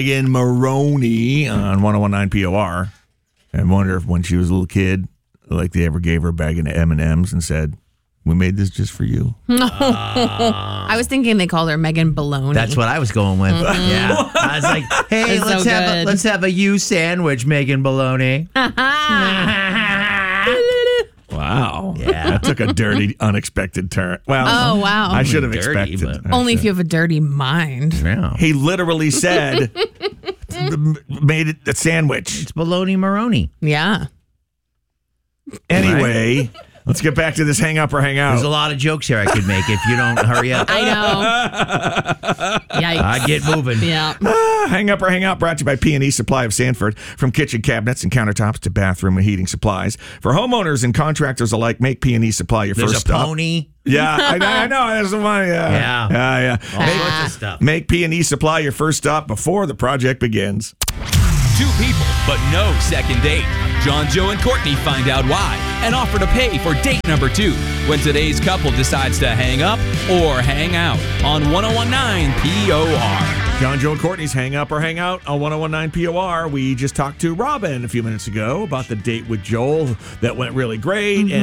Megan Maroney on 101.9 POR. I wonder if when she was a little kid, like they ever gave her a bag of M&Ms and said, "We made this just for you." I was thinking they called her Megan Baloney. That's what I was going with. Yeah, I was like, "Hey, It's let's have a you sandwich, Megan Baloney." Wow. Yeah. That took a dirty, unexpected turn. Well, Oh, wow. I should have Dirty, expected. but- Only if you have a dirty mind. Yeah. He literally said, made it a sandwich. It's Baloney Maroney. Yeah. Anyway, let's get back to this hang up or hang There's a out. lot of jokes here I could make if you don't hurry up. I know. Yikes. I get moving. Yeah. Hang up or hang out brought to you by P&E Supply of Sanford. From kitchen cabinets and countertops to bathroom and heating supplies. For homeowners and contractors alike, make P&E Supply your There's first a stop. pony. Yeah, I know. That's the one. Yeah. All sorts of stuff. Make P&E Supply your first stop before the project begins. Two people, but no second date. John, Joe, and Courtney find out why and offer to pay for date number 2 when today's couple decides to hang up or hang out on 101.9 POR. John, Joe, and Courtney's Hang Up or Hang Out on 101.9 POR. We just talked to Robin a few minutes ago about the date with Joel that went really great.